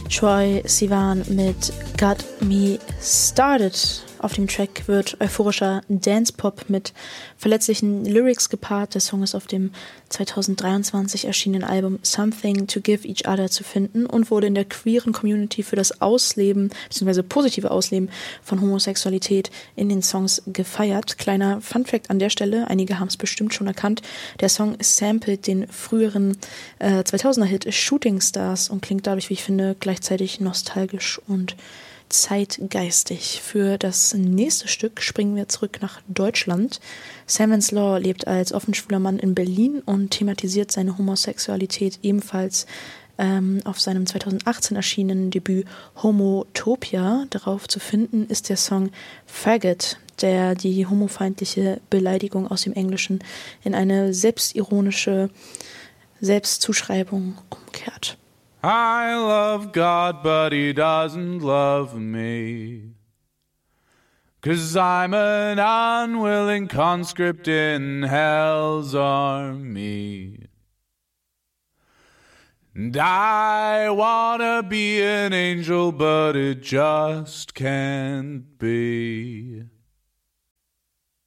Troye Sivan mit Got Me Started. Auf dem Track wird euphorischer Dance-Pop mit verletzlichen Lyrics gepaart. Der Song ist auf dem 2023 erschienenen Album Something to Give Each Other zu finden und wurde in der queeren Community für das Ausleben bzw. positive Ausleben von Homosexualität in den Songs gefeiert. Kleiner Funfact an der Stelle, einige haben es bestimmt schon erkannt, der Song samplet den früheren 2000er-Hit Shooting Stars und klingt dadurch, wie ich finde, gleichzeitig nostalgisch und zeitgeistig. Für das nächste Stück springen wir zurück nach Deutschland. Savance Law lebt als offen schwuler Mann in Berlin und thematisiert seine Homosexualität ebenfalls auf seinem 2018 erschienenen Debüt Homotopia. Darauf zu finden ist der Song Faggot, der die homofeindliche Beleidigung aus dem Englischen in eine selbstironische Selbstzuschreibung umkehrt. I love God, but he doesn't love me. 'Cause I'm an unwilling conscript in hell's army. And I wanna be an angel, but it just can't be.